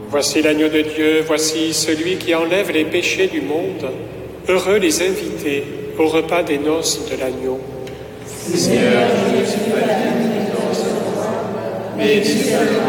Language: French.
Voici l'agneau de Dieu, voici celui qui enlève les péchés du monde. Heureux les invités au repas des noces de l'agneau. Seigneur, je ne suis pas digne d'entrer dans ce repas, mais dis seulement